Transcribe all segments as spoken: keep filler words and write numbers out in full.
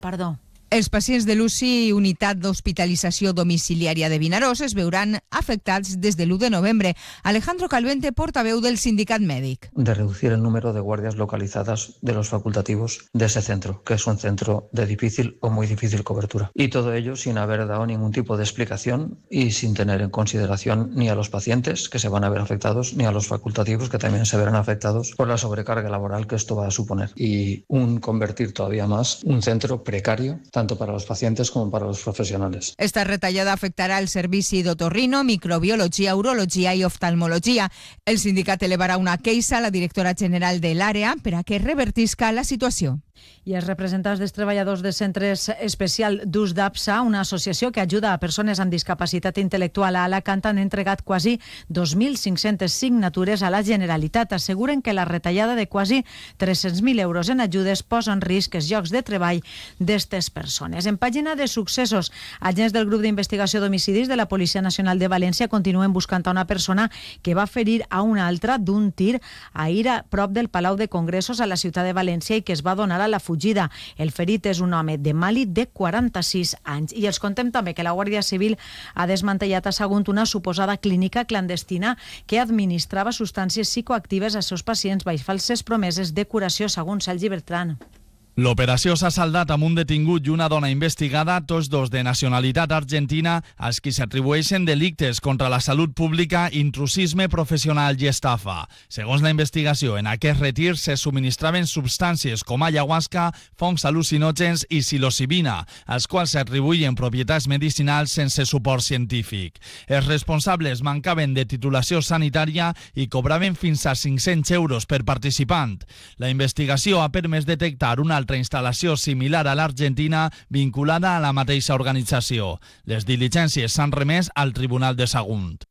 Perdó. Els pacients de l'U C I Unitat d'Hospitalització Domiciliària de Vinaròs es veuran afectats des de l'u de novembre. Alejandro Calvente, portaveu del sindicat mèdic. De reducir el número de guardias localizadas de los facultativos de ese centro, que es un centro de difícil o muy difícil cobertura. Y todo ello sin haber dado ningún tipo de explicación y sin tener en consideración ni a los pacientes que se van a ver afectados, ni a los facultativos que también se verán afectados por la sobrecarga laboral que esto va a suponer. Y un convertir todavía más un centro precario, tanto para los pacientes como para los profesionales. Esta retallada afectarà el servici d'otorrino, microbiologia, urologia i oftalmologia. El sindicat elevarà una queixa a la directora general de l'àrea per a que revertisca la situació. I els representants dels treballadors de centres especial d'ús d'APSA, una associació que ajuda a persones amb discapacitat intel·lectual a Alacant, han entregat quasi dos mil cinc-centes signatures a la Generalitat. Asseguren que la retallada de quasi tres-cents mil euros en ajudes posa en risc els llocs de treball d'estes persones. En pàgina de successos, agents del grup d'investigació d'homicidis de la Policia Nacional de València continuen buscant a una persona que va ferir a una altra d'un tir ahir a prop del Palau de Congressos a la ciutat de València i que es va donar a la fugida. El ferit és un home de Mali de quaranta-sis anys. I els contem també que la Guàrdia Civil ha desmantellat a Sagunt una suposada clínica clandestina que administrava substàncies psicoactives als seus pacients baix falses promeses de curació, segons Sergi Bertran. L'operació s'ha saldat amb un detingut i una dona investigada, tots dos de nacionalitat argentina, als qui s'atribueixen delictes contra la salut pública, intrusisme professional i estafa. Segons la investigació, en aquest retir se subministraven substàncies com ayahuasca, fongs al·lucinògens i psilocibina, als quals s'atribuïen propietats medicinals sense suport científic. Els responsables mancaven de titulació sanitària i cobraven fins a cinc-cents euros per participant. La investigació ha permès detectar una altra instal·lació similar a l'Argentina vinculada a la mateixa organització. Les diligències s'han remès al Tribunal de Sagunt.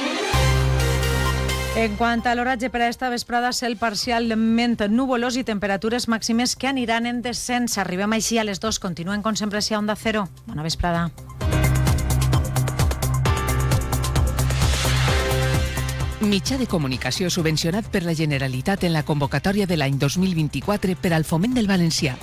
En quant a l'oratge per a esta vesprada, cel parcialment nuvolós i temperatures màximes que aniran en descens. Arribem així a les dos. Continuen com sempre a Onda Cero. Bona vesprada. Mitjà de comunicació subvencionat per la Generalitat en la convocatòria de l'any dos mil vint-i-quatre per al foment del valencià.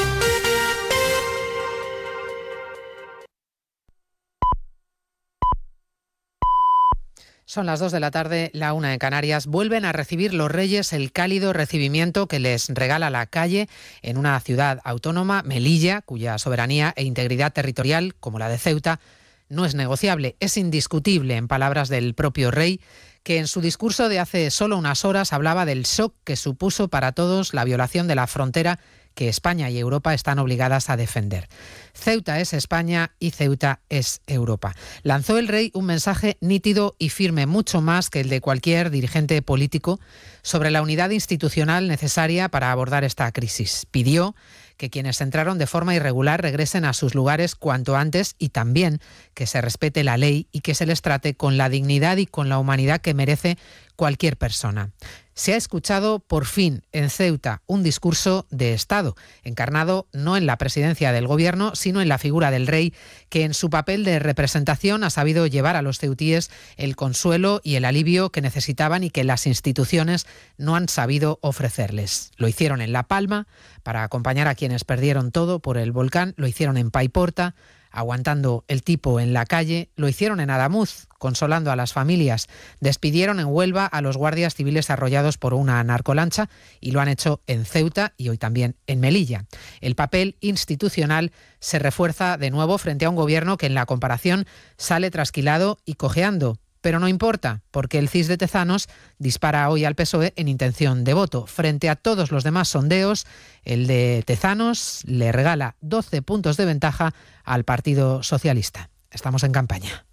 Son las dos de la tarde, la una en Canarias. Vuelven a recibir los Reyes el cálido recibimiento que les regala la calle en una ciudad autónoma, Melilla, cuya soberanía e integridad territorial, como la de Ceuta, no es negociable, es indiscutible, en palabras del propio rey, que en su discurso de hace solo unas horas hablaba del shock que supuso para todos la violación de la frontera que España y Europa están obligadas a defender. Ceuta es España y Ceuta es Europa. Lanzó el rey un mensaje nítido y firme, mucho más que el de cualquier dirigente político, sobre la unidad institucional necesaria para abordar esta crisis. Pidió que quienes entraron de forma irregular regresen a sus lugares cuanto antes y también que se respete la ley y que se les trate con la dignidad y con la humanidad que merece cualquier persona. Se ha escuchado por fin en Ceuta un discurso de Estado, encarnado no en la presidencia del gobierno, sino en la figura del rey, que en su papel de representación ha sabido llevar a los ceutíes el consuelo y el alivio que necesitaban y que las instituciones no han sabido ofrecerles. Lo hicieron en La Palma, para acompañar a quienes perdieron todo por el volcán, lo hicieron en Paiporta, aguantando el tipo en la calle, lo hicieron en Adamuz, consolando a las familias, despidieron en Huelva a los guardias civiles arrollados por una narcolancha y lo han hecho en Ceuta y hoy también en Melilla. El papel institucional se refuerza de nuevo frente a un gobierno que en la comparación sale trasquilado y cojeando. Pero no importa, porque el C I S de Tezanos dispara hoy al P S O E en intención de voto. Frente a todos los demás sondeos, el de Tezanos le regala doce puntos de ventaja al Partido Socialista. Estamos en campaña.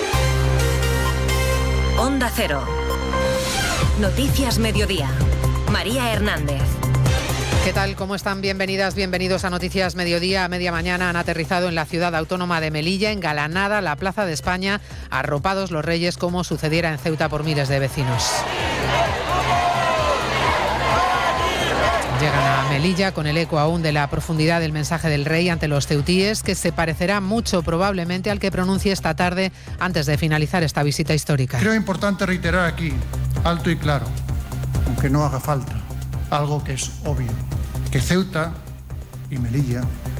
Onda Cero. Noticias Mediodía. María Hernández. ¿Qué tal? ¿Cómo están? Bienvenidas, bienvenidos a Noticias Mediodía. A media mañana han aterrizado en la ciudad autónoma de Melilla, engalanada la Plaza de España, arropados los Reyes como sucediera en Ceuta por miles de vecinos. Llegan a Melilla con el eco aún de la profundidad del mensaje del rey ante los ceutíes, que se parecerá mucho probablemente al que pronuncie esta tarde antes de finalizar esta visita histórica. Creo importante reiterar aquí, alto y claro, aunque no haga falta, algo que es obvio, que Ceuta y Melilla